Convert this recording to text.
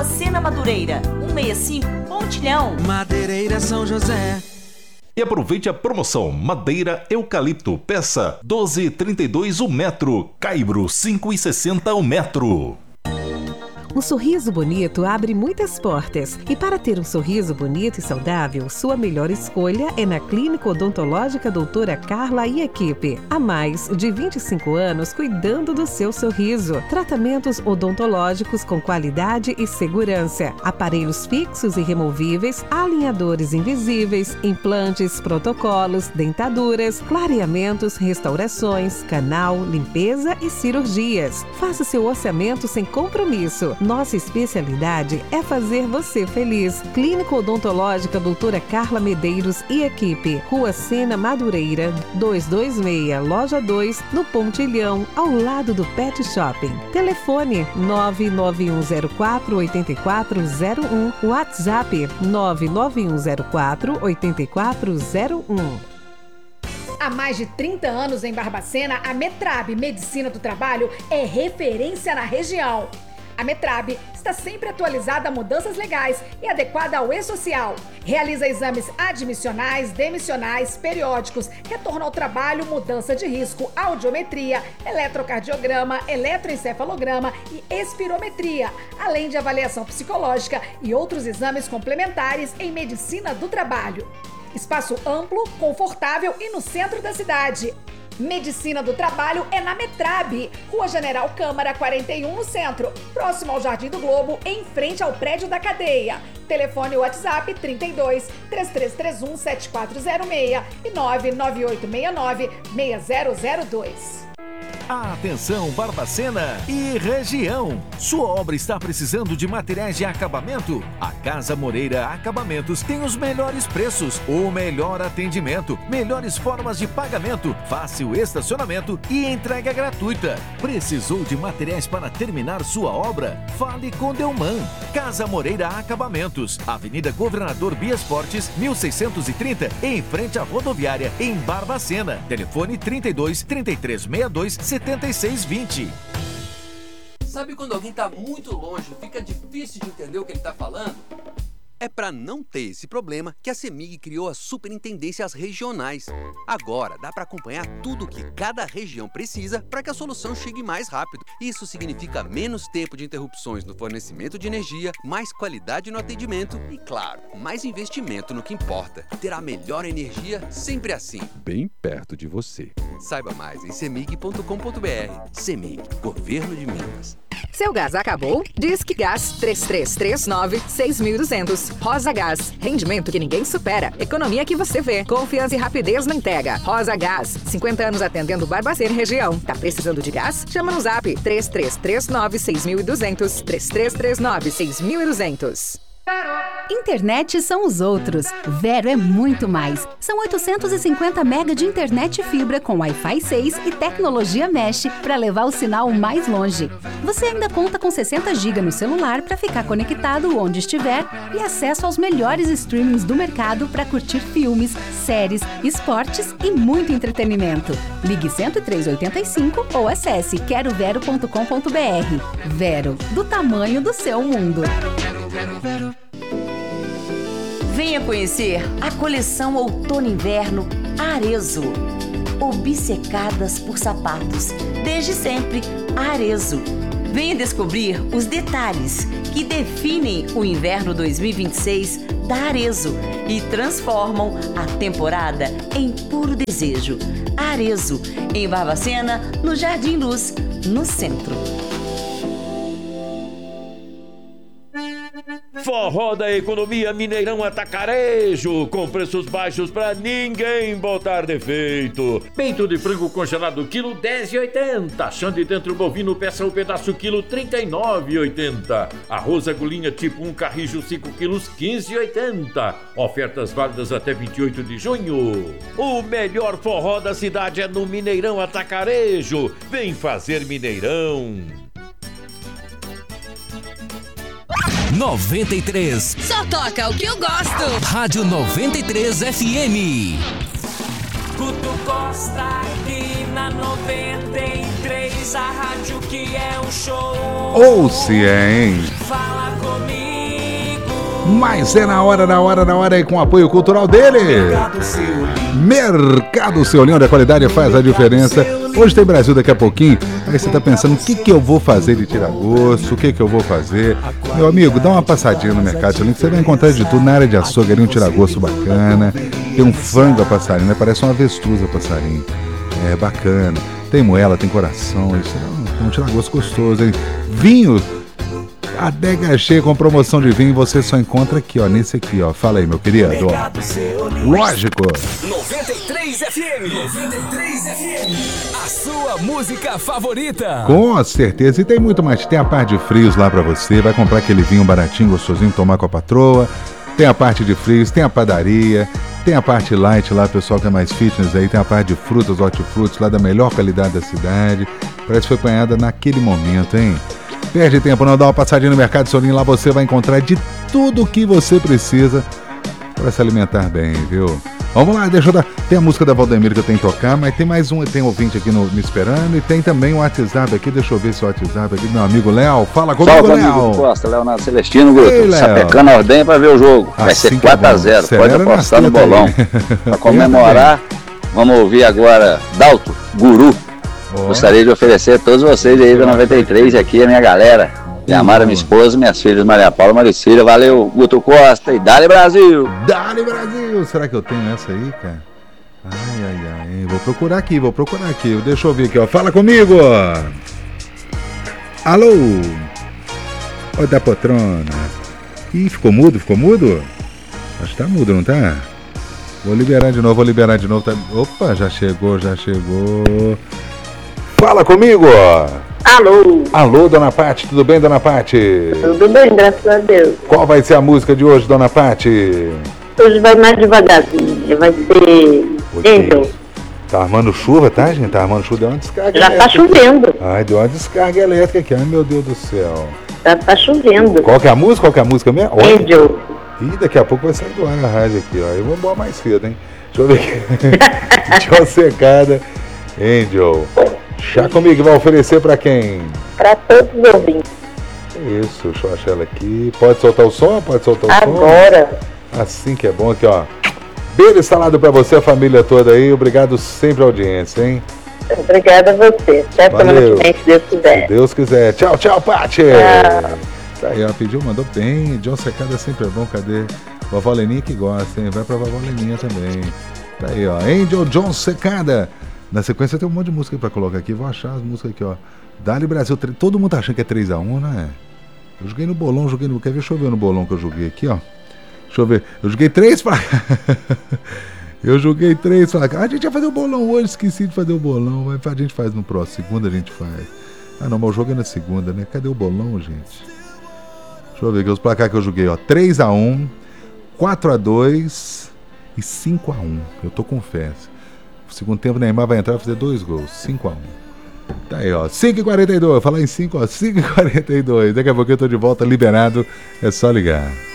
Sena Madureira, 165 Pontilhão. Madeireira São José. E aproveite a promoção Madeira Eucalipto, peça 12,32 o metro, caibro 5,60 o metro. Um sorriso bonito abre muitas portas. E para ter um sorriso bonito e saudável, sua melhor escolha é na Clínica Odontológica Doutora Carla e equipe. Há mais de 25 anos cuidando do seu sorriso. Tratamentos odontológicos com qualidade e segurança. Aparelhos fixos e removíveis, alinhadores invisíveis, implantes, protocolos, dentaduras, clareamentos, restaurações, canal, limpeza e cirurgias. Faça seu orçamento sem compromisso. Nossa especialidade é fazer você feliz. Clínica Odontológica Doutora Carla Medeiros e equipe. Rua Sena Madureira, 226, Loja 2, no Pontilhão, ao lado do Pet Shopping. Telefone 99104-8401. WhatsApp 99104-8401. Há mais de 30 anos em Barbacena, a Metrab Medicina do Trabalho é referência na região. A Metrab está sempre atualizada a mudanças legais e adequada ao e-social. Realiza exames admissionais, demissionais, periódicos, retorno ao trabalho, mudança de risco, audiometria, eletrocardiograma, eletroencefalograma e espirometria, além de avaliação psicológica e outros exames complementares em medicina do trabalho. Espaço amplo, confortável e no centro da cidade. Medicina do Trabalho é na Metrab, Rua General Câmara 41, no centro, próximo ao Jardim do Globo, em frente ao prédio da cadeia. Telefone WhatsApp 32 3331 7406 e 99869 6002. Atenção Barbacena e região! Sua obra está precisando de materiais de acabamento? A Casa Moreira Acabamentos tem os melhores preços, o melhor atendimento, melhores formas de pagamento, fácil estacionamento e entrega gratuita. Precisou de materiais para terminar sua obra? Fale com Delman. Casa Moreira Acabamentos, Avenida Governador Bias Fortes, 1630, em frente à rodoviária, em Barbacena. Telefone 32 3362 7620. Sabe quando alguém está muito longe, fica difícil de entender o que ele está falando? É para não ter esse problema que a CEMIG criou as superintendências regionais. Agora dá para acompanhar tudo o que cada região precisa para que a solução chegue mais rápido. Isso significa menos tempo de interrupções no fornecimento de energia, mais qualidade no atendimento e, claro, mais investimento no que importa. Ter a melhor energia sempre assim. Bem perto de você. Saiba mais em cemig.com.br. CEMIG, Governo de Minas. Seu gás acabou? Disque Gás 3339-6200. Rosa Gás. Rendimento que ninguém supera. Economia que você vê. Confiança e rapidez na entrega. Rosa Gás. 50 anos atendendo Barbacena e região. Tá precisando de gás? Chama no zap 3339-6200. 3339-6200. Internet são os outros. Vero é muito mais. São 850 mega de internet fibra com Wi-Fi 6 e tecnologia Mesh para levar o sinal mais longe. Você ainda conta com 60 GB no celular para ficar conectado onde estiver e acesso aos melhores streamings do mercado para curtir filmes, séries, esportes e muito entretenimento. Ligue 10385 ou acesse querovero.com.br. Vero, do tamanho do seu mundo. Venha conhecer a coleção Outono-Inverno Arezzo. Obcecadas por sapatos, desde sempre, Arezzo. Venha descobrir os detalhes que definem o inverno 2026 da Arezzo e transformam a temporada em puro desejo. Arezzo, em Barbacena, no Jardim Luz, no centro. Forró da Economia Mineirão Atacarejo, com preços baixos pra ninguém botar defeito. Peito de frango congelado, quilo 10,80. Xande dentro bovino, peça o pedaço, quilo 39,80. Arroz agulhinha tipo 1 carrijo, 5 quilos, 15,80. Ofertas válidas até 28 de junho. O melhor forró da cidade é no Mineirão Atacarejo. Vem fazer Mineirão. 93. Só toca o que eu gosto. Rádio 93 FM. Guto Costa aqui na 93. A rádio que é um show. Ou se é, hein? Fala comigo. Mas é na hora aí com o apoio cultural dele. Mercado Seu Linho, onde a qualidade faz a diferença. Hoje tem Brasil daqui a pouquinho. Aí você tá pensando, o que eu vou fazer de tirar gosto? O que eu vou fazer? Meu amigo, dá uma passadinha no Mercado Seu Linho, que você vai encontrar de tudo. Na área de açougue, ali um tira-gosto bacana. Tem um frango a passarinho, né? Parece uma avestruz a passarinho. É bacana. Tem moela, tem coração. Isso é um tira-gosto gostoso, hein? Vinho. Adega cheia com promoção de vinho, você só encontra aqui, ó, nesse aqui, ó. Fala aí, meu querido. Lógico. 93 FM. 93 FM. A sua música favorita. Com certeza. E tem muito mais. Tem a parte de frios lá pra você. Vai comprar aquele vinho baratinho, gostosinho, tomar com a patroa. Tem a parte de frios, tem a padaria. Tem a parte light lá, pessoal que é mais fitness aí. Tem a parte de frutas, hortifrutos lá da melhor qualidade da cidade. Parece que foi apanhada naquele momento, hein? Perde tempo, não, dá uma passadinha no Mercado Seu Linho, lá você vai encontrar de tudo o que você precisa para se alimentar bem, viu? Vamos lá, deixa eu dar... Tem a música da Valdemir que eu tenho que tocar, mas tem mais um, tem um ouvinte aqui me esperando e tem também o WhatsApp aqui, deixa eu ver se o WhatsApp aqui do meu amigo Léo. Fala comigo, Léo. Amigo Costa, Leonardo Celestino, Guto. Sapecando a ordem para ver o jogo. Vai ser 4-0, pode apostar no bolão. Para comemorar, vamos ouvir agora Dalto, Guru. Gostaria de oferecer a todos vocês aí da 93 aqui, a minha galera. Minha Mara, minha esposa, minhas filhas Maria Paula, Maricília. Valeu, Guto Costa e Dale Brasil! Dale Brasil! Será que eu tenho essa aí, cara? Ai. Vou procurar aqui. Deixa eu ver aqui, ó. Fala comigo! Alô? Oi, da patrona. Ih, ficou mudo? Acho que tá mudo, não tá? Vou liberar de novo. Tá... Opa, já chegou. Fala comigo! Alô, dona Pati, tudo bem, dona Pati? Tudo bem, graças a Deus. Qual vai ser a música de hoje, dona Pati? Hoje vai mais devagarzinho, vai ser Angel. Tá armando chuva, tá, gente? Deu uma descarga já elétrica. Tá chovendo. Ai, deu uma descarga elétrica aqui, ai meu Deus do céu. Tá chovendo. Qual que é a música mesmo? Angel. Ih, daqui a pouco vai sair do ar a rádio aqui, ó. Eu vou embora mais cedo, hein? Deixa eu ver aqui. Deixa uma secada. Angel. Chá comigo, vai oferecer pra quem? Pra todos os ouvintes. Isso, deixa eu achar ela aqui. Pode soltar o som? Agora. Assim que é bom aqui, ó. Beijo instalado pra você, a família toda aí. Obrigado sempre à audiência, hein? Obrigada a você. Até semana que vem, se Deus quiser. Se Deus quiser. Tchau, Pati. Tá aí, ó, pediu, mandou bem. John Secada sempre é bom, cadê? Vovó Leninha que gosta, hein? Vai pra vovó Leninha também. Tá aí, ó. Angel John Secada. Na sequência tem um monte de música pra colocar aqui. Vou achar as músicas aqui, ó. Dali Brasil. Todo mundo tá achando que é 3-1, né? Eu joguei no bolão, Quer ver? Deixa eu ver no bolão que eu joguei aqui, ó. Deixa eu ver. Eu joguei 3 pra cá. A gente ia fazer o bolão hoje, esqueci de fazer o bolão. Mas a gente faz no próximo. Segunda a gente faz. Ah, não, mas eu joguei na segunda, né? Cadê o bolão, gente? Deixa eu ver aqui os placar que eu joguei, ó. 3-1, 4-2 e 5-1. Eu tô com fé. No segundo tempo, o Neymar vai entrar e fazer 2 gols. 5-1. Tá aí, ó. 5h42. Falar em 5, ó. 5h42. Daqui a pouco eu tô de volta, liberado. É só ligar.